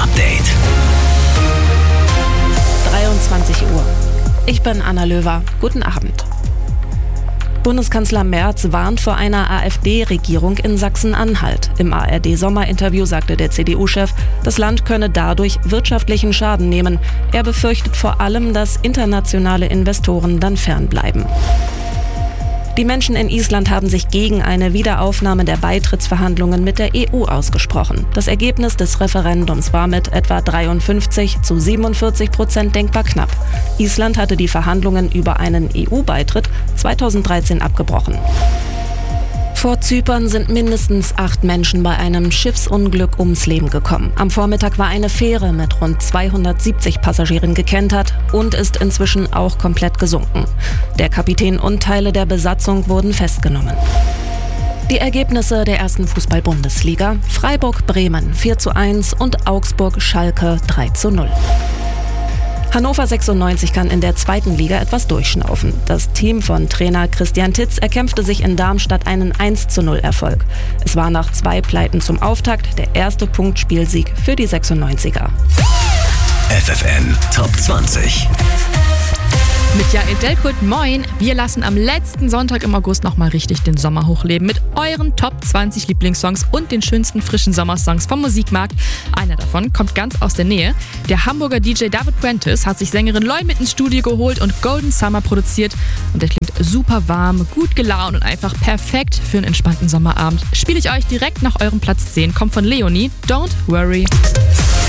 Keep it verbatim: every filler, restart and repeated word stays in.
Update. dreiundzwanzig Uhr. Ich bin Anna Löwer. Guten Abend. Bundeskanzler Merz warnt vor einer AfD-Regierung in Sachsen-Anhalt. Im A R D-Sommerinterview sagte der C D U-Chef, das Land könne dadurch wirtschaftlichen Schaden nehmen. Er befürchtet vor allem, dass internationale Investoren dann fernbleiben. Die Menschen in Island haben sich gegen eine Wiederaufnahme der Beitrittsverhandlungen mit der E U ausgesprochen. Das Ergebnis des Referendums war mit etwa dreiundfünfzig zu siebenundvierzig Prozent denkbar knapp. Island hatte die Verhandlungen über einen E U-Beitritt zweitausenddreizehn abgebrochen. Vor Zypern sind mindestens acht Menschen bei einem Schiffsunglück ums Leben gekommen. Am Vormittag war eine Fähre mit rund zweihundertsiebzig Passagieren gekentert und ist inzwischen auch komplett gesunken. Der Kapitän und Teile der Besatzung wurden festgenommen. Die Ergebnisse der ersten Fußball-Bundesliga: Freiburg-Bremen vier zu eins und Augsburg-Schalke drei zu null. Hannover sechsundneunzig kann in der zweiten Liga etwas durchschnaufen. Das Team von Trainer Christian Titz erkämpfte sich in Darmstadt einen eins zu null Erfolg. Es war nach zwei Pleiten zum Auftakt der erste Punktspielsieg für die sechsundneunziger. F F N Top zwanzig. Mit Jael Delkut, moin! Wir lassen am letzten Sonntag im August nochmal richtig den Sommer hochleben mit euren Top zwanzig Lieblingssongs und den schönsten frischen Sommersongs vom Musikmarkt. Einer davon kommt ganz aus der Nähe. Der Hamburger D J David Prentice hat sich Sängerin Loy mit ins Studio geholt und Golden Summer produziert. Und der klingt super warm, gut gelaunt und einfach perfekt für einen entspannten Sommerabend. Spiele ich euch direkt nach eurem Platz zehn. Kommt von Leonie, Don't Worry.